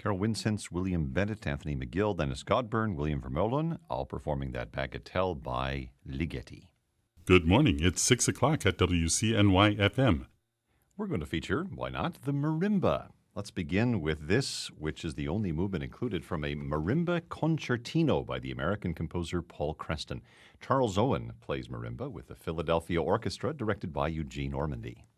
Carol Winsence, William Bennett, Anthony McGill, Dennis Godburn, William Vermeulen, all performing that bagatelle by Ligeti. Good morning. It's 6 o'clock at WCNY-FM. We're going to feature, why not, the marimba. Let's begin with this, which is the only movement included from a marimba concertino by the American composer Paul Creston. Charles Owen plays marimba with the Philadelphia Orchestra, directed by Eugene Ormandy.